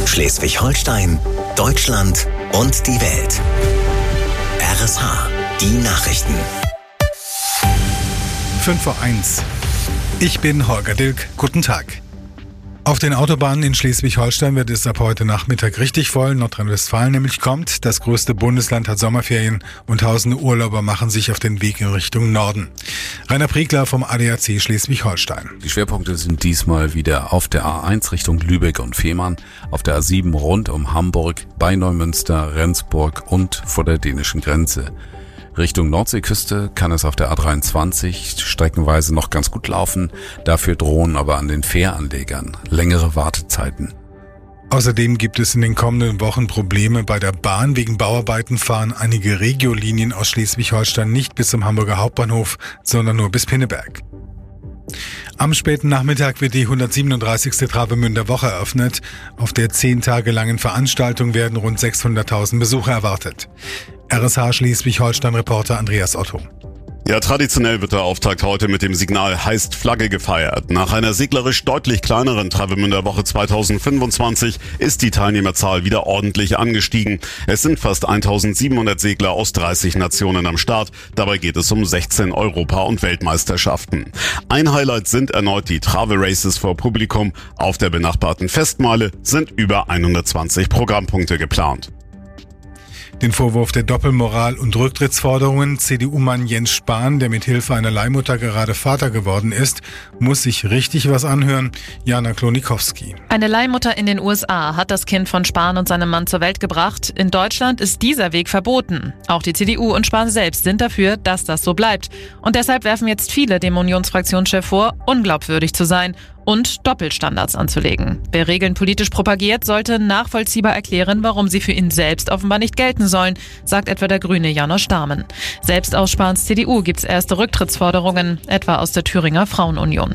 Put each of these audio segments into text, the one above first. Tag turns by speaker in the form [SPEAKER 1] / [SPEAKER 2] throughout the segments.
[SPEAKER 1] Schleswig-Holstein, Deutschland und die Welt. RSH, die Nachrichten.
[SPEAKER 2] 5:01 Ich bin Holger Dilk. Guten Tag. Auf den Autobahnen in Schleswig-Holstein wird es ab heute Nachmittag richtig voll. Nordrhein-Westfalen nämlich kommt. Das größte Bundesland hat Sommerferien und tausende Urlauber machen sich auf den Weg in Richtung Norden. Rainer Priegler vom ADAC Schleswig-Holstein.
[SPEAKER 3] Die Schwerpunkte sind diesmal wieder auf der A1 Richtung Lübeck und Fehmarn, auf der A7 rund um Hamburg, bei Neumünster, Rendsburg und vor der dänischen Grenze. Richtung Nordseeküste kann es auf der A23 streckenweise noch ganz gut laufen, dafür drohen aber an den Fähranlegern längere Wartezeiten.
[SPEAKER 2] Außerdem gibt es in den kommenden Wochen Probleme bei der Bahn. Wegen Bauarbeiten fahren einige Regiolinien aus Schleswig-Holstein nicht bis zum Hamburger Hauptbahnhof, sondern nur bis Pinneberg. Am späten Nachmittag wird die 137. Travemünder Woche eröffnet. Auf der 10 Tage langen Veranstaltung werden rund 600.000 Besucher erwartet. RSH Schleswig-Holstein-Reporter Andreas Otto.
[SPEAKER 4] Ja, traditionell wird der Auftakt heute mit dem Signal Heißt Flagge gefeiert. Nach einer seglerisch deutlich kleineren Travemünder Woche 2025 ist die Teilnehmerzahl wieder ordentlich angestiegen. Es sind fast 1700 Segler aus 30 Nationen am Start. Dabei geht es um 16 Europa- und Weltmeisterschaften. Ein Highlight sind erneut die Trave-Races vor Publikum. Auf der benachbarten Festmeile sind über 120 Programmpunkte geplant.
[SPEAKER 2] Den Vorwurf der Doppelmoral und Rücktrittsforderungen CDU-Mann Jens Spahn, der mit Hilfe einer Leihmutter gerade Vater geworden ist, muss sich richtig was anhören. Jana Klonikowski.
[SPEAKER 5] Eine Leihmutter in den USA hat das Kind von Spahn und seinem Mann zur Welt gebracht. In Deutschland ist dieser Weg verboten. Auch die CDU und Spahn selbst sind dafür, dass das so bleibt. Und deshalb werfen jetzt viele dem Unionsfraktionschef vor, unglaubwürdig zu sein und Doppelstandards anzulegen. Wer Regeln politisch propagiert, sollte nachvollziehbar erklären, warum sie für ihn selbst offenbar nicht gelten sollen, sagt etwa der Grüne Janosch Dahmen. Selbst aus Spahns CDU gibt's erste Rücktrittsforderungen, etwa aus der Thüringer Frauenunion.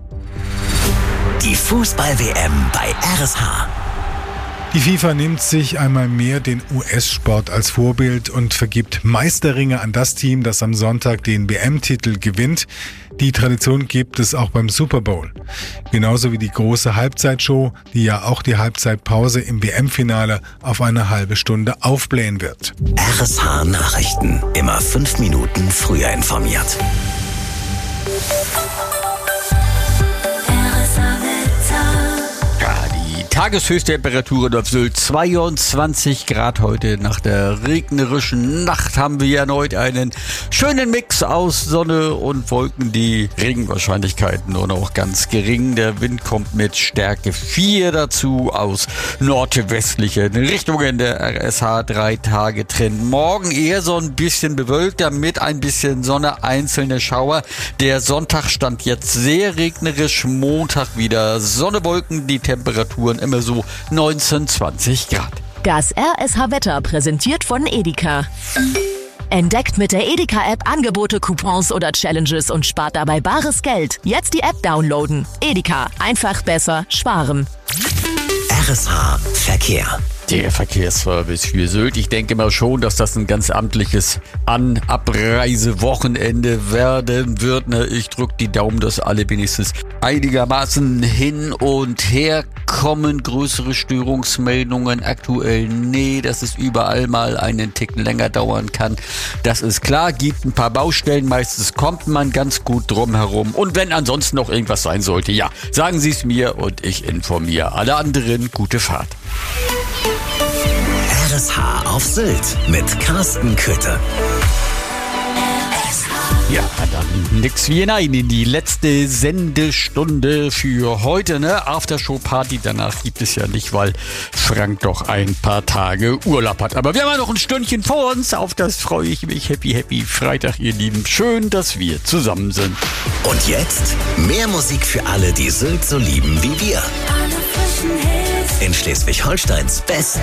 [SPEAKER 1] Die Fußball-WM bei RSH.
[SPEAKER 2] Die FIFA nimmt sich einmal mehr den US-Sport als Vorbild und vergibt Meisterringe an das Team, das am Sonntag den WM-Titel gewinnt. Die Tradition gibt es auch beim Super Bowl. Genauso wie die große Halbzeitshow, die ja auch die Halbzeitpause im WM-Finale auf eine halbe Stunde aufblähen wird.
[SPEAKER 1] RSH Nachrichten. Immer 5 Minuten früher informiert.
[SPEAKER 6] Tageshöchsttemperaturen auf Sylt 22 Grad heute. Nach der regnerischen Nacht haben wir erneut einen schönen Mix aus Sonne und Wolken. Die Regenwahrscheinlichkeiten nur noch ganz gering. Der Wind kommt mit Stärke 4 dazu aus nordwestlichen Richtungen. Der RSH 3-Tage-Trend. Morgen eher so ein bisschen bewölkter mit ein bisschen Sonne, einzelne Schauer. Der Sonntag stand jetzt sehr regnerisch. Montag wieder Sonne, Wolken, die Temperaturen immer so 19, 20 Grad.
[SPEAKER 7] Das RSH-Wetter präsentiert von Edeka. Entdeckt mit der Edeka-App Angebote, Coupons oder Challenges und spart dabei bares Geld. Jetzt die App downloaden. Edeka. Einfach besser sparen.
[SPEAKER 1] RSH Verkehr.
[SPEAKER 6] Der Verkehrsservice für Sylt. Ich denke mal schon, dass das ein ganz amtliches Abreisewochenende werden wird. Ich drücke die Daumen, dass alle wenigstens einigermaßen hin und her kommen. Größere Störungsmeldungen aktuell? Nee, dass es überall mal einen Ticken länger dauern kann. Das ist klar. Gibt ein paar Baustellen. Meistens kommt man ganz gut drum herum. Und wenn ansonsten noch irgendwas sein sollte, ja, sagen Sie es mir und ich informiere alle anderen. Gute Fahrt.
[SPEAKER 1] RSH auf Sylt mit Carsten Köthe.
[SPEAKER 6] Ja, dann nix wie hinein in die letzte Sendestunde für heute, Aftershow-Party danach gibt es ja nicht, weil Frank doch ein paar Tage Urlaub hat. Aber wir haben ja noch ein Stündchen vor uns, auf das freue ich mich. Happy Freitag, ihr Lieben. Schön, dass wir zusammen sind.
[SPEAKER 1] Und jetzt mehr Musik für alle, die Sylt so lieben wie wir. In Schleswig-Holsteins Best